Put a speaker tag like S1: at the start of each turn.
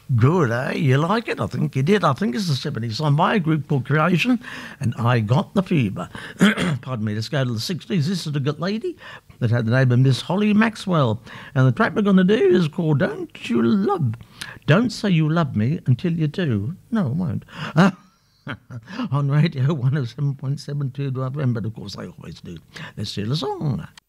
S1: Good, eh? You like it? I think you did. I think it's the 70s song by a group called Creation, and I Got the Fever. Pardon me, let's go to the 60s. This is a good lady that had the name of Miss Holly Maxwell. And the track we're going to do is called Don't Say You Love Me Until You Do. No, I won't. On Radio 107.72 FM, but of course I always do. Let's hear the song.